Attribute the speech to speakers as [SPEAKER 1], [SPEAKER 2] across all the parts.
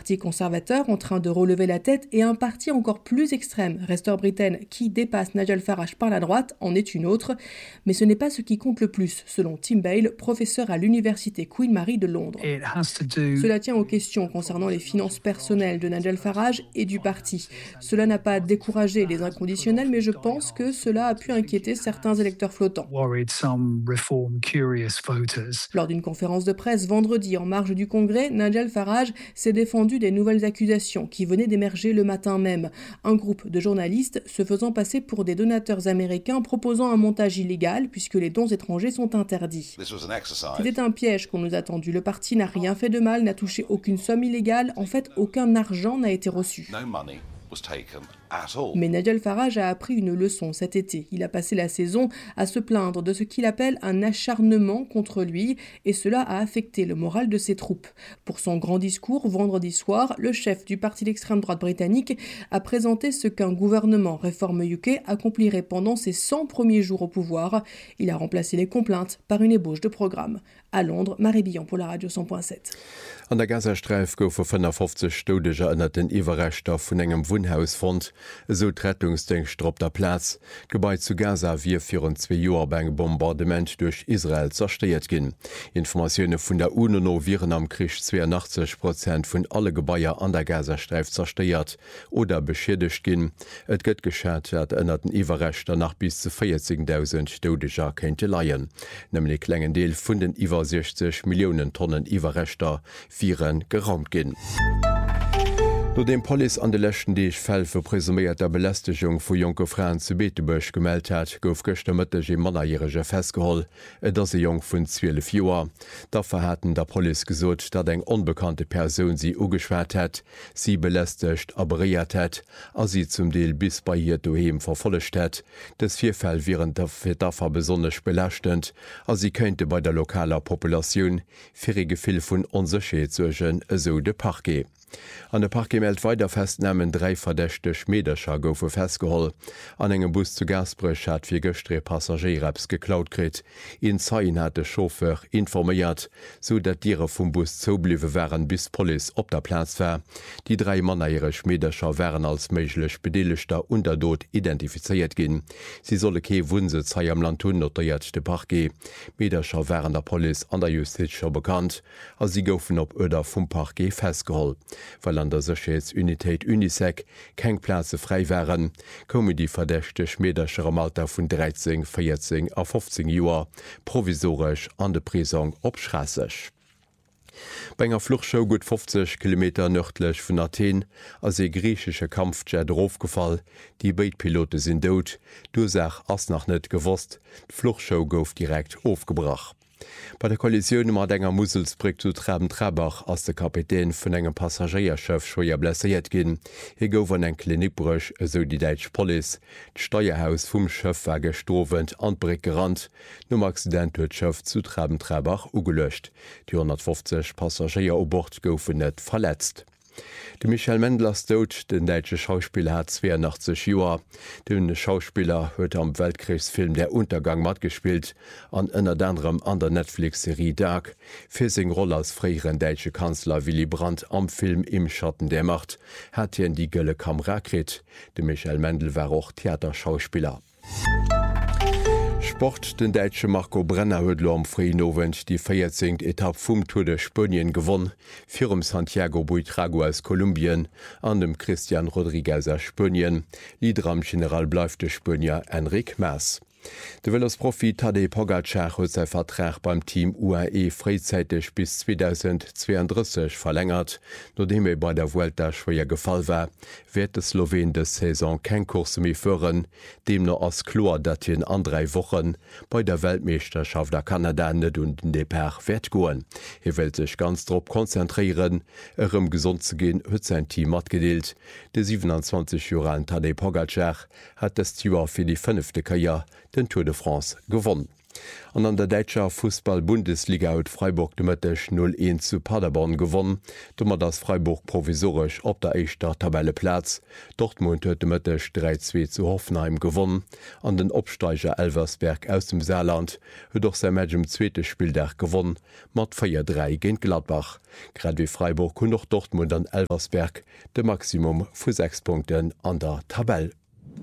[SPEAKER 1] parti conservateur en train de relever la tête et un parti encore plus extrême, Restore Britain, qui dépasse Nigel Farage par la droite, en est une autre. Mais ce n'est pas ce qui compte le plus, selon Tim Bale, professeur à l'université Queen Mary de Londres. Cela tient aux questions concernant les finances personnelles de Nigel Farage et du parti. Cela n'a pas découragé les inconditionnels, mais je pense que cela a pu inquiéter certains électeurs flottants. Lors d'une conférence de presse vendredi en marge du Congrès, Nigel Farage s'est défendu des nouvelles accusations qui venaient d'émerger le matin même. Un groupe de journalistes se faisant passer pour des donateurs américains proposant un montage illégal puisque les dons étrangers sont interdits. C'était un piège qu'on nous a tendu. Le parti n'a rien fait de mal, n'a touché aucune somme illégale. En fait, aucun argent n'a été reçu. Mais Nigel Farage a appris une leçon cet été. Il a passé la saison à se plaindre de ce qu'il appelle un acharnement contre lui et cela a affecté le moral de ses troupes. Pour son grand discours vendredi soir, le chef du parti d'extrême droite britannique a présenté ce qu'un gouvernement réforme UK accomplirait pendant ses 100 premiers jours au pouvoir. Il a remplacé les complaintes par une ébauche de programme. À Londres, Marie Billon pour la Radio 100.7.
[SPEAKER 2] An der Gazastreif goufe 55 Todeger ënner den Iwerrechter vun engem Wohnhausfront, so Rettungsdenkst op der Platz. Gebäit zu Gaza wie virun 2 Joer beim Bombardement durch Israel zersteiert ginn. Informationoune vun der UNO viren am Krich 82% vun alle Gebäier an der Gazastreif zersteiert oder beschädigt ginn. Et gëtt geschert dat ënner den Iwerrechter nach bis zu 40.000 Todeger kennte leiien. Nämlich klengen Deel vun den iwwer 60 Millionen Tonnen Iwerrechter viren geraumt ginn. No dem Poli an de Lächten Deeg fäll fir presuméiert der Belästegung vu Jonke Fraen zu Beetebech gemeldt hat, gouf gëchte Mëtteg e Mannerjrege festgeholl, et dat se Jong vun 12 Joer. Dafür hatten der Poli gesot, dat eng onbekannte Persoun sie ugeschwert hett, sie belästecht abreiert hett, as sie zum Deel bis bei ihr doheem verfollecht hett. Des Vierfäll viren fir daffer besonnech belächtend, as sie könnte bei der lokaler Populationun fir e Gefil vun Onserscheetsurgen eso de Parquet. An der Parquet meldt weiter festnamen 3 verdächte Schmederscher goufe festgeholl. An engem Bus zu Gasbrech hat fir gëstre Passagierreps geklaut krit. In Zeien hat de Chauffeur informéiert, so dat Diere vum Bus zobliwe wären bis Poli op der Platz wär. Die 3 Manneriere Schmederscher wären als méiglech Bedeelegter Unterdot identifiziert ginn. Sie solle kee Wunse zei am Land hun notiert de Parquet. Mederscher wären der Poli an der Justizscher bekannt, as sie goufen op Öder vum Parquet festgeholl. Weil an der Sicherheitsunitéit UNISEC keng Plaze frei wären, komme die verdächte Schmederscher am Alter vun 13, 14 a 15 Joer provisorisch an de Prison opschrassech. Bei enger Fluchtschau gut 50 km nördlech vun Athen ass e griechsche Kampfjet aufgefall, die Beitpilote sinn dot, d'Ursach ass nach net gewosst, d'Fluchtschau gouf direkt aufgebracht. Bei der Kollision mat enger Muselsbrig zu Trebach ass der Kapitän vun engem Passagierschëf schwéier blessiert ginn. Gouf an eng Klinikbrech eso die Deitsch Poli. D'Steuerhaus vum Schëff war gestorwend an d'Brig gerannt. Nom Accident huet d'Schëff zu Trebach ugelöscht. Die 150 Passagier o Bord goufen net verletzt. De Michael Mendlers Tod, den deitsche Schauspieler hat 82 Joer. Den Schauspieler huet am Weltkriegsfilm Der Untergang matgespielt, an ënner anderem an der Netflix-Serie Dark, fir seg Rolle als fréieren deitsche Kanzler Willy Brandt am Film Im Schatten der Macht, hat hien die gëlle Kamera krit. De Michael Mendel war auch Theaterschauspieler. Sport, den Deitsche Marco Brenner huet lo am Freinowen die 14. Etapp vum Tour de Spönien gewonnen, firm Santiago Buitrago aus Kolumbien, an dem Christian Rodriguez aus Spönien, Lider am General bleif de Spönier Enric Mas. De Velosprofi Tadej Pogacar huet sei Vertrag beim Team UAE freizeitig bis 2032 verlängert, nodem bei der Vuelta schwéier gefall war, wird de Slowen de Saison kein Kurse méi führen, dem no ass Klor dat in an 3 Wochen bei der Weltmeisterschaft der Kanada net und den Depart werd goen. Will sich ganz drop konzentrieren, gesund zu gehen, huet sein Team matgedeelt. De 27 Jahre Tadej Pogacar hat das Jahr für die 5. Karriere den Tour de France gewonnen. An der Deitscher Fußball-Bundesliga hat Freiburg de Mëttech 0-1 zu Paderborn gewonnen, dummer das Freiburg provisorisch op der eischter Tabelleplatz. Dortmund huet de Mëttech 3-2 zu Hoffenheim gewonnen. An den Opsteiger Elversberg aus dem Saarland huet doch sein Match im zweite Spieldach gewonnen, mat 4-3 gegen Gladbach. Grad wie Freiburg hun noch Dortmund an Elversberg de Maximum vu 6 Punkten an der Tabelle.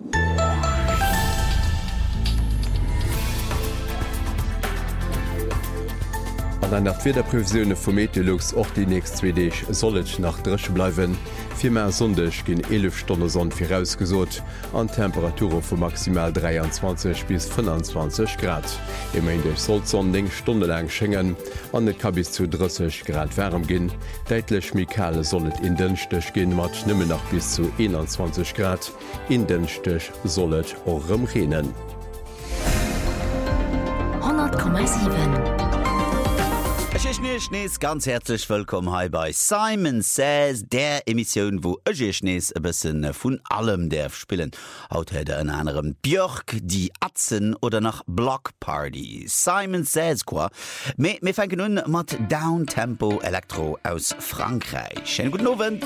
[SPEAKER 2] An einer Vierterprüfsione vum Meteorologs och die nächst 2 Deeg sollet nach Dresche bleiwen. Viermer Sondech ginn 11 Stunden Sonn vorausgesot, an Temperature vu maximal 23 bis 25 Grad. Immerindech soll Sonn 10 Stunden lang schengen, an net kann bis zu 30 Grad wärm ginn. Deitlech Mikale sollet in dënchtech ginn mat nëmme nach bis zu 21 Grad. In dënchtech sollet orem renen.
[SPEAKER 3] 100,7
[SPEAKER 4] Schnees ganz herzlich willkommen hier bei Simon Says, der Emission, wo Schnees ein bisschen von allem darf spielen. Heute hätte in anderem Björk, die Atzen oder nach Block Party. Simon Says quoi. Wir fangen nun mit Downtempo Elektro aus Frankreich. Schönen guten Abend.